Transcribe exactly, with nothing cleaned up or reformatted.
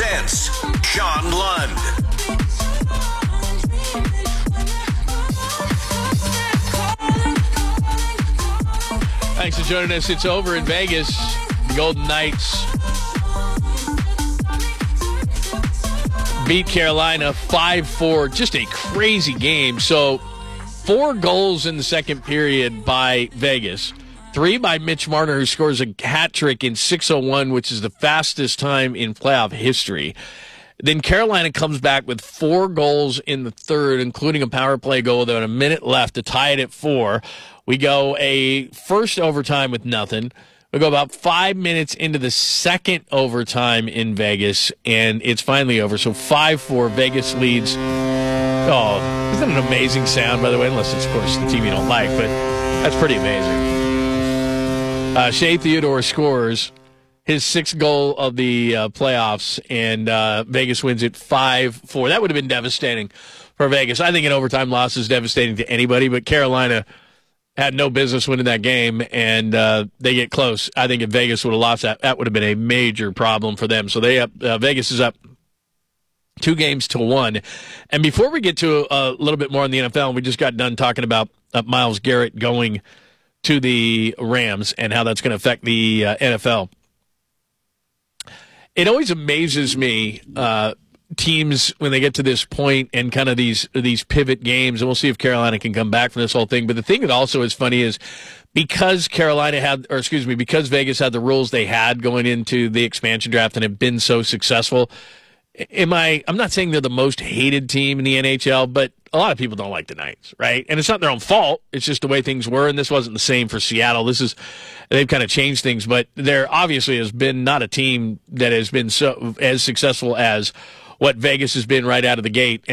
presents John Lund. Thanks for joining us. It's over in Vegas. The Golden Knights beat Carolina five four. Just a crazy game. So, four goals in the second period by Vegas. Three by Mitch Marner, who scores a hat trick in six oh one, which is the fastest time in playoff history. Then Carolina comes back with four goals in the third, including a power play goal with a minute left to tie it at four. We go a first overtime with nothing. We go about five minutes into the second overtime in Vegas, and it's finally over. So five four, Vegas leads. Oh, isn't that an amazing sound, by the way? Unless it's, of course, the team you don't like, but that's pretty amazing. Uh, Shea Theodore scores his sixth goal of the uh, playoffs, and uh, Vegas wins it five four. That would have been devastating for Vegas. I think an overtime loss is devastating to anybody, but Carolina had no business winning that game, and uh, they get close. I think if Vegas would have lost that, that would have been a major problem for them. So they up, uh, Vegas is up two games to one. And before we get to a, a little bit more on the N F L, we just got done talking about uh, Myles Garrett going to the Rams and how that's going to affect the uh, N F L. It always amazes me, uh, teams when they get to this point and kind of these these pivot games, and we'll see if Carolina can come back from this whole thing. But the thing that also is funny is because Carolina had, or excuse me, because Vegas had the rules they had going into the expansion draft and have been so successful. Am I? I'm not saying they're the most hated team in the N H L, but a lot of people don't like the Knights, right? And it's not their own fault. It's just the way things were, and this wasn't the same for Seattle. This is they've kind of changed things, but there obviously has been not a team that has been so as successful as what Vegas has been right out of the gate.